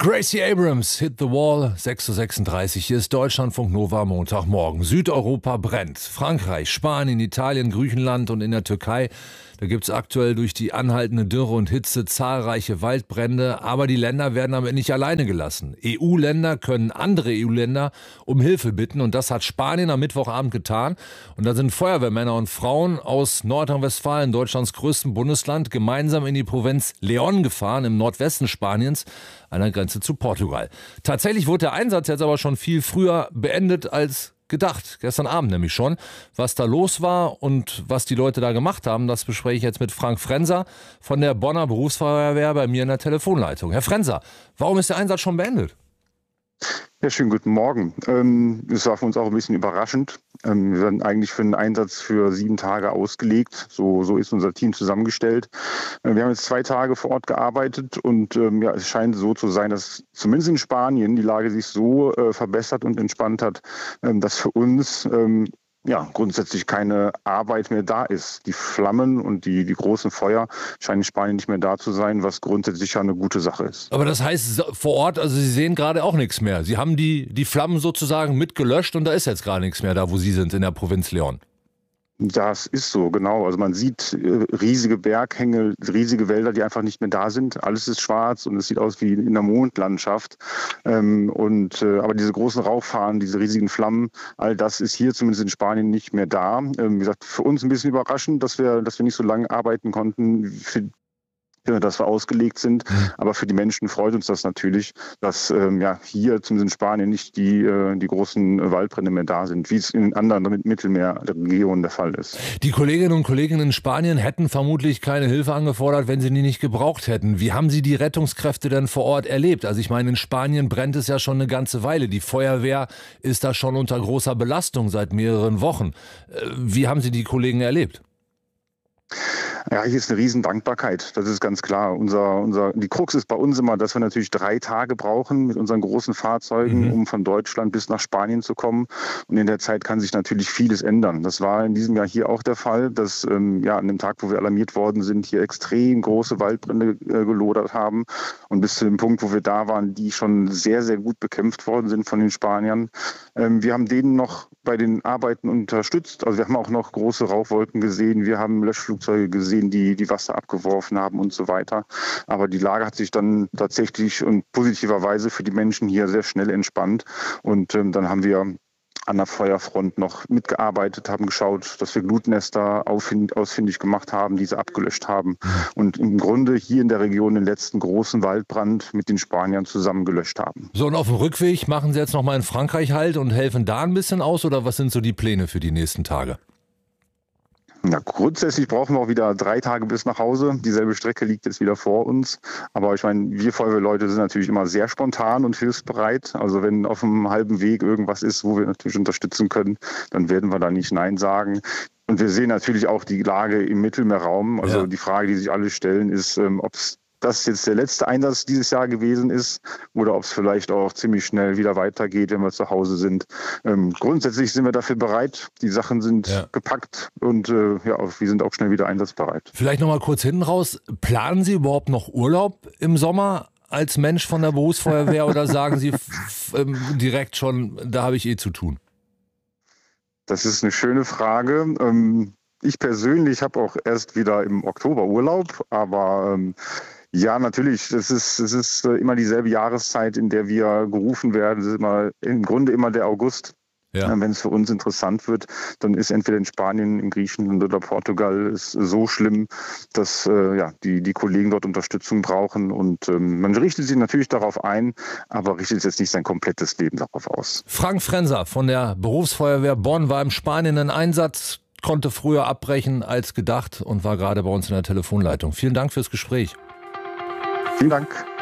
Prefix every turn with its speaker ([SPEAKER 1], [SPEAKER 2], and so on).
[SPEAKER 1] Gracie Abrams, Hit the Wall, 6:36 Uhr. Hier ist Deutschlandfunk Nova, Montagmorgen. Südeuropa brennt. Frankreich, Spanien, Italien, Griechenland und in der Türkei. Da gibt es aktuell durch die anhaltende Dürre und Hitze zahlreiche Waldbrände. Aber die Länder werden damit nicht alleine gelassen. EU-Länder können andere EU-Länder um Hilfe bitten. Und das hat Spanien am Mittwochabend getan. Und da sind Feuerwehrmänner und Frauen aus Nordrhein-Westfalen, Deutschlands größtem Bundesland, gemeinsam in die Provinz León gefahren, im Nordwesten Spaniens, an der Grenze zu Portugal. Tatsächlich wurde der Einsatz jetzt aber schon viel früher beendet als gedacht. Gestern Abend nämlich schon. Was da los war und was die Leute da gemacht haben, das bespreche ich jetzt mit Frank Frenser von der Bonner Berufsfeuerwehr bei mir in der Telefonleitung. Herr Frenser, warum ist der Einsatz schon beendet?
[SPEAKER 2] Ja, schönen guten Morgen. Es war für uns auch ein bisschen überraschend. Wir werden eigentlich für einen Einsatz für 7 Tage ausgelegt. So ist unser Team zusammengestellt. Wir haben jetzt 2 Tage vor Ort gearbeitet und es scheint so zu sein, dass zumindest in Spanien die Lage sich so verbessert und entspannt hat, dass für uns grundsätzlich keine Arbeit mehr da ist. Die Flammen und die großen Feuer scheinen in Spanien nicht mehr da zu sein, was grundsätzlich ja eine gute Sache ist.
[SPEAKER 1] Aber das heißt vor Ort, also Sie sehen gerade auch nichts mehr. Sie haben die Flammen sozusagen mitgelöscht und da ist jetzt gerade nichts mehr da, wo Sie sind, in der Provinz León.
[SPEAKER 2] Das ist so, genau. Also man sieht riesige Berghänge, riesige Wälder, die einfach nicht mehr da sind. Alles ist schwarz und es sieht aus wie in der Mondlandschaft. Aber diese großen Rauchfahnen, diese riesigen Flammen, all das ist hier zumindest in Spanien nicht mehr da. Wie gesagt, für uns ein bisschen überraschend, dass wir nicht so lange arbeiten konnten, dass wir ausgelegt sind. Aber für die Menschen freut uns das natürlich, dass hier zumindest in Spanien nicht die großen Waldbrände mehr da sind, wie es in anderen Mittelmeerregionen der Fall ist.
[SPEAKER 1] Die Kolleginnen und Kollegen in Spanien hätten vermutlich keine Hilfe angefordert, wenn sie die nicht gebraucht hätten. Wie haben Sie die Rettungskräfte denn vor Ort erlebt? Also ich meine, in Spanien brennt es ja schon eine ganze Weile. Die Feuerwehr ist da schon unter großer Belastung seit mehreren Wochen. Wie haben Sie die Kollegen erlebt?
[SPEAKER 2] Ja, hier ist eine riesen Dankbarkeit, das ist ganz klar. Die Krux ist bei uns immer, dass wir natürlich 3 Tage brauchen mit unseren großen Fahrzeugen, um von Deutschland bis nach Spanien zu kommen. Und in der Zeit kann sich natürlich vieles ändern. Das war in diesem Jahr hier auch der Fall, dass an dem Tag, wo wir alarmiert worden sind, hier extrem große Waldbrände gelodert haben. Und bis zu dem Punkt, wo wir da waren, die schon sehr, sehr gut bekämpft worden sind von den Spaniern. Wir haben denen noch bei den Arbeiten unterstützt. Also wir haben auch noch große Rauchwolken gesehen. Wir haben Löschflugzeuge gesehen, die Wasser abgeworfen haben und so weiter. Aber die Lage hat sich dann tatsächlich und positiverweise für die Menschen hier sehr schnell entspannt. Und dann haben wir an der Feuerfront noch mitgearbeitet, haben geschaut, dass wir Glutnester ausfindig gemacht haben, diese abgelöscht haben und im Grunde hier in der Region den letzten großen Waldbrand mit den Spaniern zusammen gelöscht haben.
[SPEAKER 1] So, und auf dem Rückweg machen Sie jetzt nochmal in Frankreich Halt und helfen da ein bisschen aus oder was sind so die Pläne für die nächsten Tage?
[SPEAKER 2] Ja, grundsätzlich brauchen wir auch wieder 3 Tage bis nach Hause. Dieselbe Strecke liegt jetzt wieder vor uns. Aber ich meine, wir Feuerwehrleute sind natürlich immer sehr spontan und hilfsbereit. Also wenn auf dem halben Weg irgendwas ist, wo wir natürlich unterstützen können, dann werden wir da nicht Nein sagen. Und wir sehen natürlich auch die Lage im Mittelmeerraum. Also die Frage, die sich alle stellen, ist, ob es das jetzt der letzte Einsatz dieses Jahr gewesen ist oder ob es vielleicht auch ziemlich schnell wieder weitergeht, wenn wir zu Hause sind. Grundsätzlich sind wir dafür bereit. Die Sachen sind gepackt und wir sind auch schnell wieder einsatzbereit.
[SPEAKER 1] Vielleicht noch mal kurz hinten raus. Planen Sie überhaupt noch Urlaub im Sommer als Mensch von der Berufsfeuerwehr oder sagen Sie direkt schon, da habe ich zu tun?
[SPEAKER 2] Das ist eine schöne Frage. Ich persönlich habe auch erst wieder im Oktober Urlaub, aber ja, natürlich. Es ist immer dieselbe Jahreszeit, in der wir gerufen werden. Es ist im Grunde immer der August. Ja. Wenn es für uns interessant wird, dann ist entweder in Spanien, in Griechenland oder Portugal es so schlimm, dass die Kollegen dort Unterstützung brauchen. Und man richtet sich natürlich darauf ein, aber richtet jetzt nicht sein komplettes Leben darauf aus.
[SPEAKER 1] Frank Frenser von der Berufsfeuerwehr Bonn war in Spanien in Einsatz, konnte früher abbrechen als gedacht und war gerade bei uns in der Telefonleitung. Vielen Dank fürs Gespräch.
[SPEAKER 2] Vielen Dank.